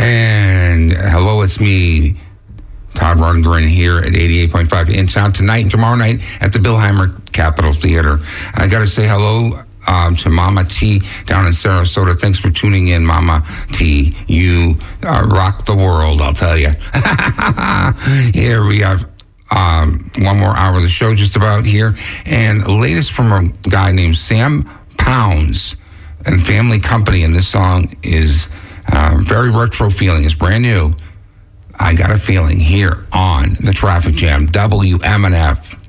And hello, it's me, Todd Rundgren, here at 88.5 in town tonight and tomorrow night at the Billheimer Capitol Theater. I got to say hello to Mama T down in Sarasota. Thanks for tuning in, Mama T. You rock the world, I'll tell you. Here we have one more hour of the show just about here. And the latest from a guy named Sam Pounds and Family Company. And this song is very retro feeling. It's brand new. I Got a Feeling here on the Traffic Jam, WMNF.